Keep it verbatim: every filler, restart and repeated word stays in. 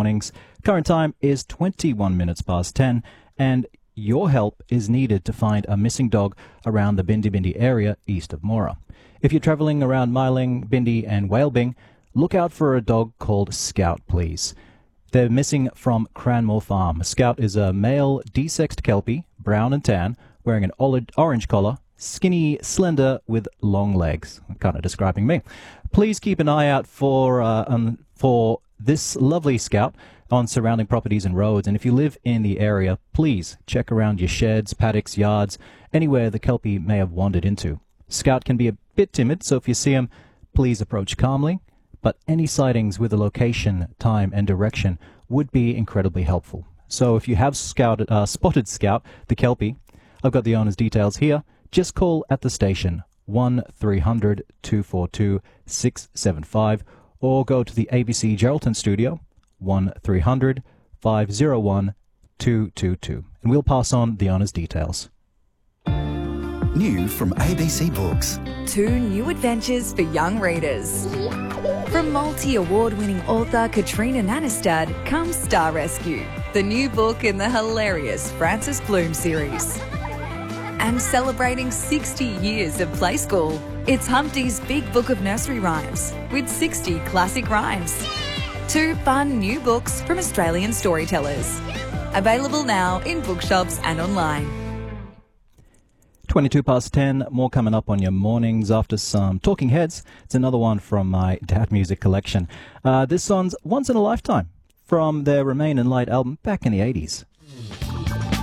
mornings. Current time is twenty-one minutes past ten, and your help is needed to find a missing dog around the Bindi Bindi area east of Moora. If you're travelling around Myling, Bindi and Whalebing, look out for a dog called Scout, please. They're missing from Cranmore Farm. Scout is a male desexed Kelpie, brown and tan, wearing an orange collar, skinny, slender, with long legs. Kind of describing me. Please keep an eye out for uh, um, for this lovely Scout on surrounding properties and roads. And if you live in the area, please check around your sheds, paddocks, yards, anywhere the Kelpie may have wandered into. Scout can be a bit timid, so if you see him, please approach calmly. But any sightings with a location, time, and direction would be incredibly helpful. So if you have scouted, uh, spotted Scout, the Kelpie, I've got the owner's details here. Just call at the station one three hundred, two four two, six seven five or go to the A B C Geraldton studio one three hundred, five oh one, two two two, and we'll pass on the owner's details. New from A B C Books. Two new adventures for young readers. From multi-award-winning author Katrina Nanestad comes Star Rescue, the new book in the hilarious Frances Bloom series. And celebrating sixty years of Play School, it's Humpty's Big Book of Nursery Rhymes with sixty classic rhymes. Two fun new books from Australian storytellers. Available now in bookshops and online. twenty-two past ten, more coming up on your mornings after some Talking Heads. It's another one from my Dad Music collection. Uh, this song's Once in a Lifetime from their Remain in Light album back in the eighties.